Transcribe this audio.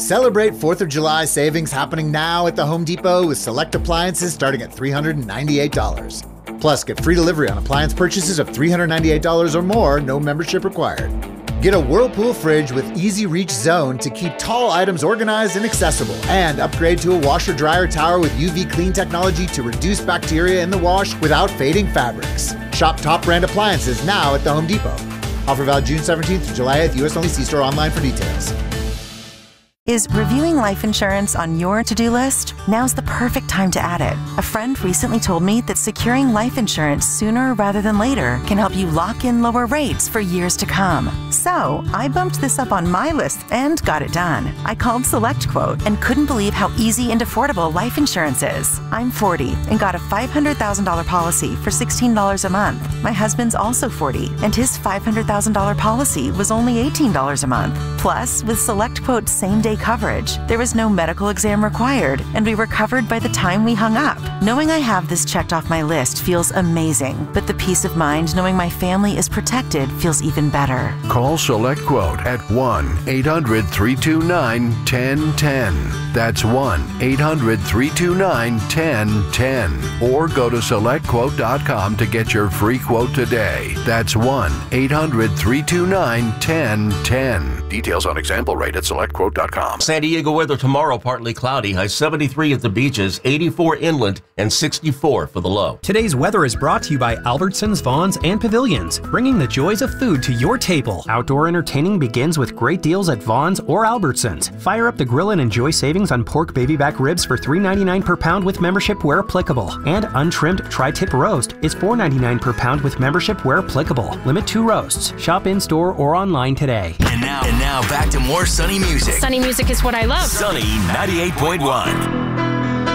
Celebrate 4th of July savings happening now at the Home Depot with select appliances starting at $398. Plus, get free delivery on appliance purchases of $398 or more, no membership required. Get a Whirlpool fridge with Easy Reach Zone to keep tall items organized and accessible. And upgrade to a washer-dryer tower with UV Clean technology to reduce bacteria in the wash without fading fabrics. Shop top brand appliances now at the Home Depot. Offer valid June 17th to July 8th, U.S. only. See store online for details. Is reviewing life insurance on your to-do list? Now's the perfect time to add it. A friend recently told me that securing life insurance sooner rather than later can help you lock in lower rates for years to come. So I bumped this up on my list and got it done. I called SelectQuote and couldn't believe how easy and affordable life insurance is. I'm 40 and got a $500,000 policy for $16 a month. My husband's also 40 and his $500,000 policy was only $18 a month. Plus, with SelectQuote's same-day coverage, there was no medical exam required, and we were covered by the time we hung up. Knowing I have this checked off my list feels amazing, but the peace of mind knowing my family is protected feels even better. Call SelectQuote at 1-800-329-1010. That's 1-800-329-1010. Or go to SelectQuote.com to get your free quote today. That's 1-800-329-1010. Details on example rate at SelectQuote.com. San Diego weather tomorrow, partly cloudy, high 73 at the beaches, 84 inland, and 64 for the low. Today's weather is brought to you by Albertsons, Vons, and Pavilions, bringing the joys of food to your table. Outdoor entertaining begins with great deals at Vons or Albertsons. Fire up the grill and enjoy savings on pork baby back ribs for $3.99 per pound with membership where applicable. And untrimmed tri-tip roast is $4.99 per pound with membership where applicable. Limit 2 roasts. Shop in-store or online today. And now back to more Sunny music. Sunny music is what I love. Sunny 98.1.